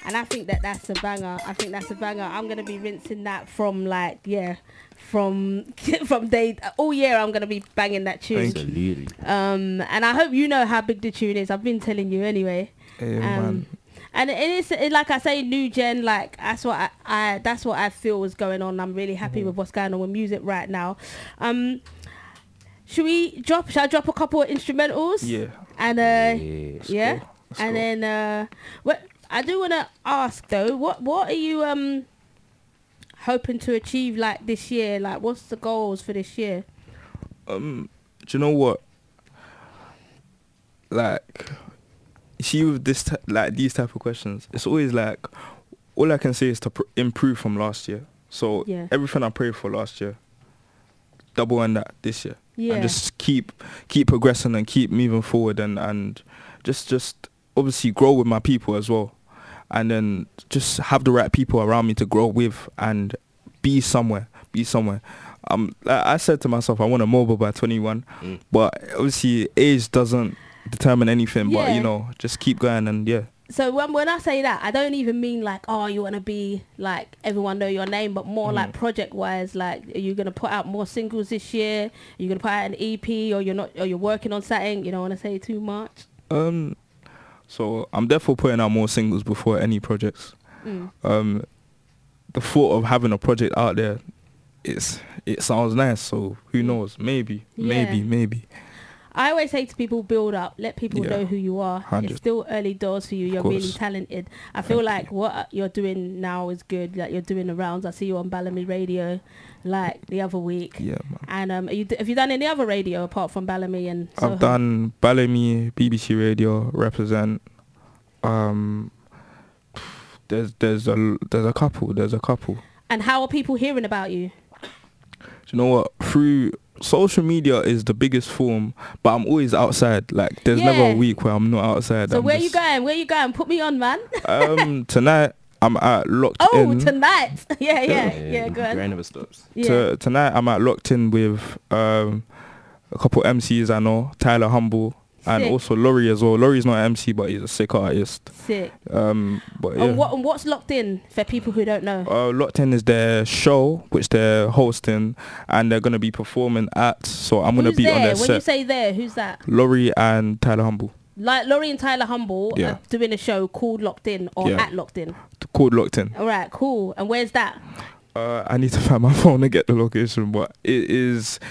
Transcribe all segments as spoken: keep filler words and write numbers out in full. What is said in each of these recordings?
and I think that that's a banger. I think that's a banger. I'm gonna be rinsing that from like yeah, from from day all year. I'm gonna be banging that tune. Absolutely. Um, and I hope you know how big the tune is. I've been telling you anyway. Yeah, um, man. And it is it, like I say, new gen. Like that's what I, I that's what I feel is going on. I'm really happy Mm-hmm. with what's going on with music right now. Um, should we drop? Should I drop a couple of instrumentals? Yeah. And uh, Yeah. Let's yeah. go. Let's And go. then uh, what I do want to ask though, what what are you um hoping to achieve like this year? Like, what's the goals for this year? Um, do you know what? Like, see with this t- like these type of questions, it's always like all I can say is to pr- improve from last year. So Yeah. everything I prayed for last year, double on that this year. Yeah. And just keep keep progressing and keep moving forward and and just just obviously grow with my people as well, and then just have the right people around me to grow with and be somewhere be somewhere. Um, like I said to myself, I want a mobile by twenty-one, Mm. but obviously age doesn't determine anything. But Yeah. you know, just keep going and yeah. So when when I say that, I don't even mean like, oh, you want to be like everyone know your name, but more like project wise. Like, are you gonna put out more singles this year? Are you gonna put out an E P, or you're not? Or you're working on something? You don't want to say too much. Um, so I'm therefore putting out more singles before any projects. Mm. Um, the thought of having a project out there, it's it sounds nice. So who knows? Maybe, maybe, Yeah. maybe. I always say to people, build up, let people Yeah. know who you are. one hundred. It's still early doors for you. You're course. really talented. I feel Thank like what you're doing now is good. Like, you're doing the rounds. I see you on Bellamy Radio, like the other week. Yeah, man. And um, are you, have you done any other radio apart from Bellamy and Soho? I've done Bellamy, B B C Radio, Represent. Um, there's there's a there's a couple. There's a couple. And how are people hearing about you? Do you know what? Through social media is the biggest form, but I'm always outside. Like there's never Yeah. a week where I'm not outside. So I'm where you just- going? Where you going? Put me on, man. Um, tonight I'm at Locked Oh, In. tonight. yeah, yeah, yeah, go Grind on. never stops. Yeah. To, tonight I'm at Locked In with um a couple M Cs I know, Tyler Humble and Sick. also Laurie as well. Laurie's not an M C, but he's a sick artist. Sick. Um, but yeah. And, what, and what's Locked In for people who don't know? Uh, Locked In is their show which they're hosting, and they're gonna be performing at. So I'm gonna Who's be there? on their When you set. say there, who's that? Laurie and Tyler Humble, Like Laurie and Tyler Humble Yeah. are doing a show called Locked In or Yeah. at Locked In. called Locked In. All right, cool. And where's that? Uh, I need to find my phone to get the location, but it is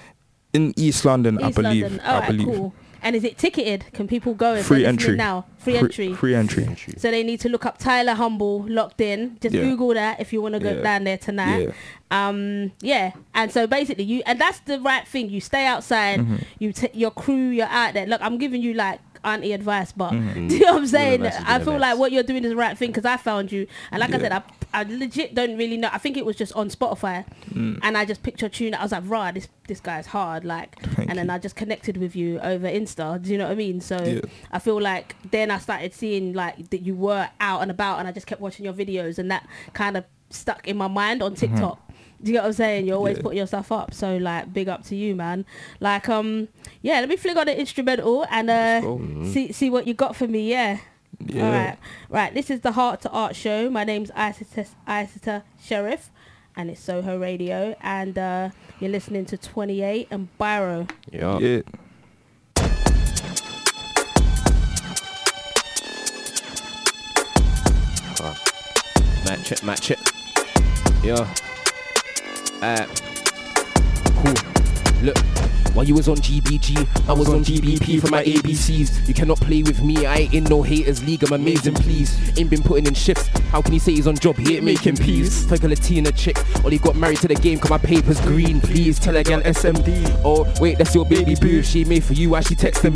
in East London, I East believe. London. All I right, believe. cool. And is it ticketed? Can people go if Free they're listening entry. now? Free, Free- entry. Free entry. So they need to look up Tyler Humble Locked In. Just Yeah. Google that if you want to go Yeah. down there tonight. Yeah. Um, yeah. And so basically you, and that's the right thing. You stay outside. Mm-hmm. You t- your crew. You're out there. Look, I'm giving you like auntie advice, but Mm-hmm. do you know what I'm saying? advice is I good feel advice. like what you're doing is the right thing because I found you, and like I Yeah. said, I, I legit don't really know. I think it was just on Spotify, Mm. and I just picked your tune. I was like, rah, this this guy's hard, like, Thank and then you. I just connected with you over Insta. Do you know what I mean? So Yeah. I feel like then I started seeing like that you were out and about, and I just kept watching your videos, and that kind of stuck in my mind on TikTok. Do you get what I'm saying? You're always Mm-hmm. Yeah. putting your stuff up, so like big up to you, man. Like um yeah, let me flick on the instrumental and uh go. see see what you got for me. Yeah. Yeah. All right. Right. This is the Heart to Art show. My name's Isita Isita Sheriff, and it's Soho Radio, and uh you're listening to twenty-eight and Byro. Yeah. Yeah. Match it, match it. Yeah. Uh, cool. Look, while you was on G B G, I was on G B P for my A B Cs. You cannot play with me, I ain't in no haters league, I'm amazing, please. Ain't been putting in shifts, how can he say he's on job, he ain't making peace. Fuck a Latina chick, or he got married to the game, cause my paper's green, please. Tell her girl S M D, oh wait, that's your baby boo, she made for you, why she texting